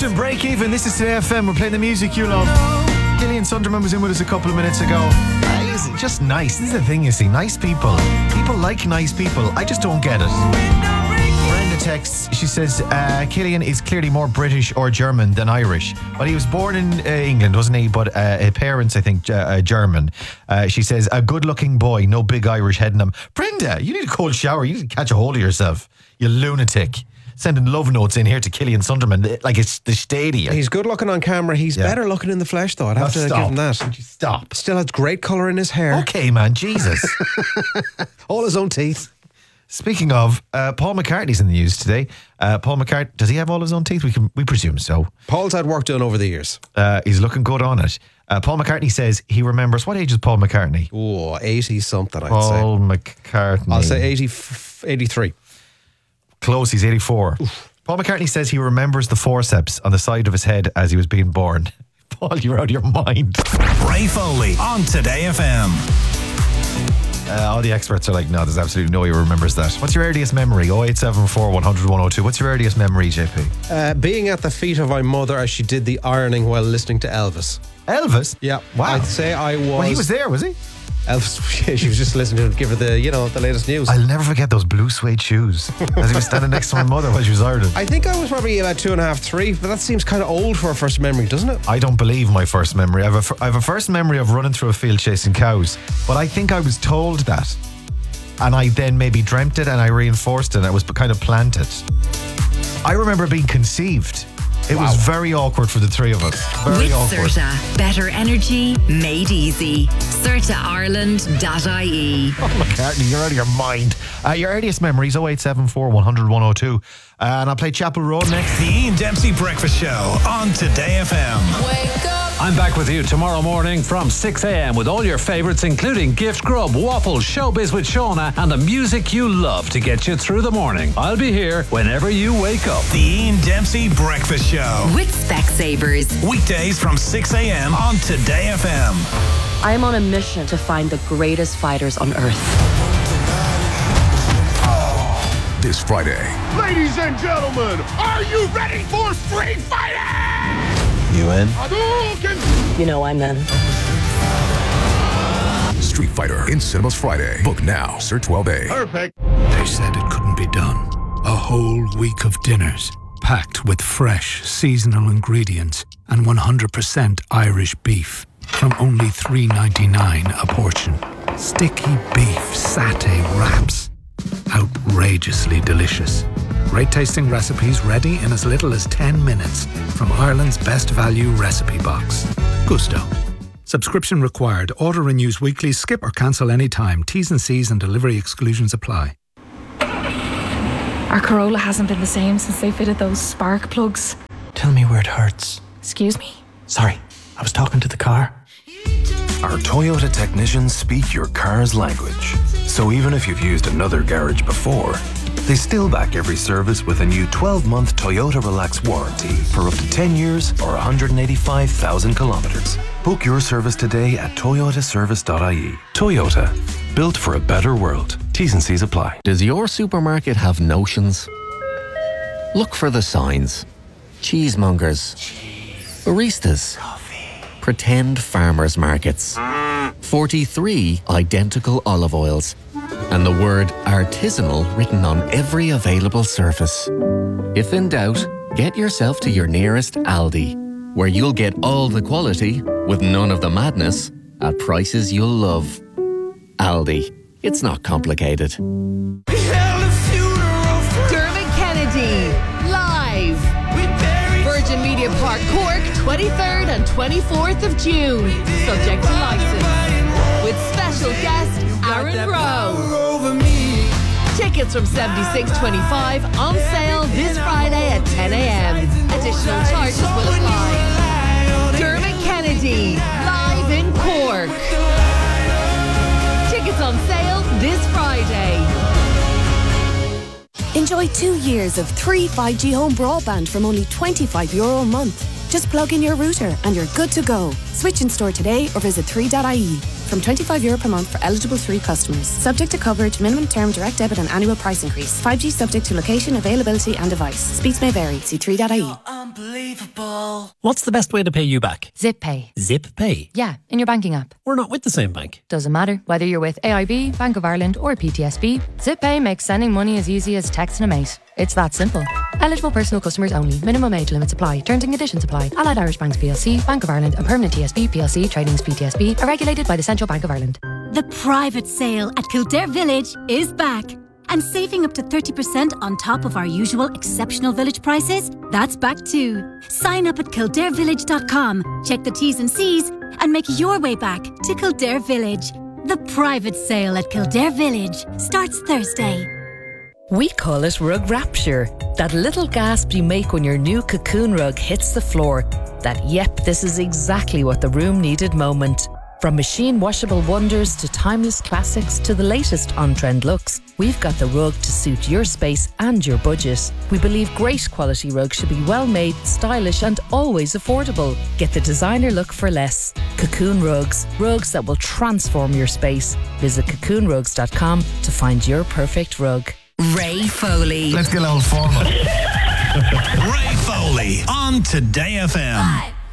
Mountain, Break Even. This is Today FM. We're playing the music you love. Gillian Sunderman was in with us a couple of minutes ago. He's just nice. This is the thing, you see. Nice people. People like nice people. I just don't get it. Brenda texts, she says, Killian is clearly more British or German than Irish. But he was born in England, wasn't he? But his parents, I think, German. She says, a good-looking boy, no big Irish head in him. Brenda, you need a cold shower. You need to catch a hold of yourself. You lunatic. Sending love notes in here to Killian Sunderman like it's the stadium. He's good looking on camera. He's better looking in the flesh, though. I'd have to give him that. Would you stop? Still has great colour in his hair. Okay, man, Jesus. All his own teeth. Speaking of, Paul McCartney's in the news today. Paul McCartney, does he have all his own teeth? We presume so. Paul's had work done over the years. He's looking good on it. Paul McCartney says he remembers. What age is Paul McCartney? Oh, 80 something, I'd say. Paul McCartney. I'll say 83. Close, he's 84. Oof. Paul McCartney says he remembers the forceps on the side of his head as he was being born. Paul, you're out of your mind. Ray Foley on Today FM. All the experts are like, no, there's absolutely no way he remembers that. What's your earliest memory? 0874 100 102. What's your earliest memory, JP? Being at the feet of my mother as she did the ironing while listening to Elvis. Elvis? Yeah. Wow. I'd say I was... Well, he was there, was he? Elvis, yeah, she was just listening to him give her the latest news. I'll never forget those blue suede shoes as he was standing next to my mother while she was ironing. I think I was probably about 2.5, 3, but that seems kind of old for a first memory, doesn't it? I don't believe my first memory. I have a first memory of running through a field chasing cows, but I think I was told that, and I then maybe dreamt it and I reinforced it and it was kind of planted. I remember being conceived. It was very awkward for the three of us. Very awkward. Serta, better energy made easy. CertaIreland.ie. Oh, McCartney, you're out of your mind. Your earliest memories, 0874 100 102. And I'll play Chapel Road next. The Ian Dempsey Breakfast Show on Today FM. Wake up. I'm back with you tomorrow morning from 6 a.m. with all your favourites, including Gift Grub, Waffles, Showbiz with Shauna, and the music you love to get you through the morning. I'll be here whenever you wake up. The Ian Dempsey Breakfast Show. With Specsavers. Weekdays from 6 a.m. on Today FM. I am on a mission to find the greatest fighters on earth. This Friday. Ladies and gentlemen, are you ready for street fighting? You in? You know I'm in. Street Fighter in cinemas Friday. Book now. Sir 12A. Perfect. They said it couldn't be done. A whole week of dinners, packed with fresh, seasonal ingredients and 100% Irish beef from only $3.99 a portion. Sticky beef satay wraps. Outrageously delicious. Great tasting recipes ready in as little as 10 minutes from Ireland's best value recipe box. Gusto. Subscription required. Order renews weekly. Skip or cancel anytime. T's and C's and delivery exclusions apply. Our Corolla hasn't been the same since they fitted those spark plugs. Tell me where it hurts. Excuse me? Sorry, I was talking to the car. Our Toyota technicians speak your car's language. So even if you've used another garage before, they still back every service with a new 12-month Toyota Relax warranty for up to 10 years or 185,000 kilometers. Book your service today at toyotaservice.ie. Toyota, built for a better world. T's and C's apply. Does your supermarket have notions? Look for the signs. Cheesemongers. Baristas. Pretend farmers markets. 43 identical olive oils. And the word artisanal written on every available surface. If in doubt, get yourself to your nearest Aldi, where you'll get all the quality with none of the madness at prices you'll love. Aldi. It's not complicated. Dermot Kennedy, live. Virgin Media Park, Cork, 23rd and 24th of June. Subject to license. With special guest Aaron Rowe. Tickets from $76.25 on sale this Friday at 10 a.m. Additional charges will apply. Dermot Kennedy, live in Cork. Tickets on sale this Friday. Enjoy 2 years of 3 5G home broadband from only €25 a month. Just plug in your router and you're good to go. Switch in store today or visit 3.ie. From €25 per month for eligible 3 customers. Subject to coverage, minimum term, direct debit and annual price increase. 5G subject to location, availability and device. Speeds may vary. See 3.ie. Unbelievable. What's the best way to pay you back? Zip Pay. Zip Pay? Yeah, in your banking app. We're not with the same bank. Doesn't matter. Whether you're with AIB, Bank of Ireland or PTSB, Zip Pay makes sending money as easy as texting a mate. It's that simple. Eligible personal customers only. Minimum age limits apply. Terms and conditions apply. Allied Irish Banks PLC, Bank of Ireland and Permanent TSB PLC Tradings PTSB are regulated by the Central Bank of Ireland. The private sale at Kildare Village is back. And saving up to 30% on top of our usual exceptional village prices, that's back too. Sign up at kildarevillage.com, check the T's and C's, and make your way back to Kildare Village. The private sale at Kildare Village starts Thursday. We call it rug rapture. That little gasp you make when your new Cocoon rug hits the floor. That, yep, this is exactly what the room needed moment. From machine washable wonders to timeless classics to the latest on-trend looks, we've got the rug to suit your space and your budget. We believe great quality rugs should be well made, stylish and always affordable. Get the designer look for less. Cocoon Rugs. Rugs that will transform your space. Visit cocoonrugs.com to find your perfect rug. Ray Foley. Let's get a little formal. Ray Foley on Today FM. 5,